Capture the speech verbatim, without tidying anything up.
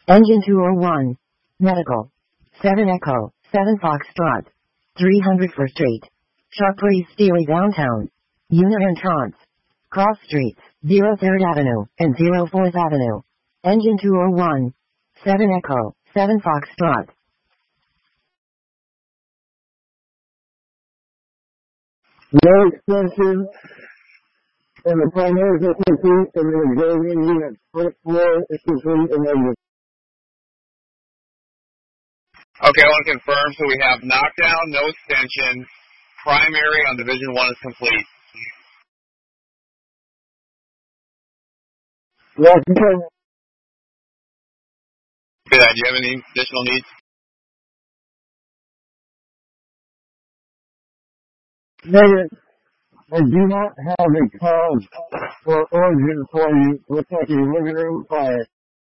Engine two oh one. Medical. seven Echo, seven Foxtrot. three hundred First Street. Sharp Breeze Theory Downtown. Unit entrance. Cross Streets, zero third Avenue and zero fourth Avenue. Engine two oh one. seven Echo, seven Foxtrot. No extension, and the primary is complete, and the examining unit first floor is complete, and then the Okay, I want to confirm. So we have knockdown, no extension. Primary on Division one is complete. Washington, Do that. Do you have any additional needs? negative. I do not have a cause for origin for you. Looks like a living room fire.